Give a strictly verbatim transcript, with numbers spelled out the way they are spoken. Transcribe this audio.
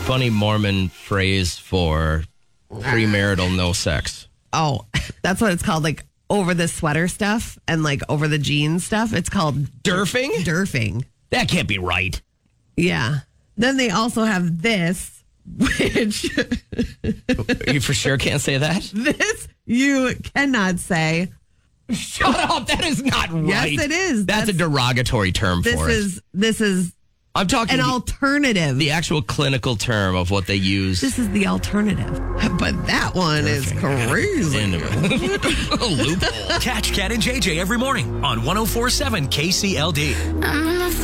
funny Mormon phrase for premarital no sex? Oh, that's what it's called. Like over the sweater stuff and like over the jeans stuff. It's called Derfing? Derfing. That can't be right. Yeah. Then they also have this, which You for sure can't say that? this you cannot say. Shut up. That is not right. Yes, it is. That's, That's- a derogatory term This for is this is it. I'm talking an the, alternative. the actual clinical term of what they use. This is the alternative. But that one is crazy. Loophole. Catch Cat and J J every morning on one oh four point seven K C L D.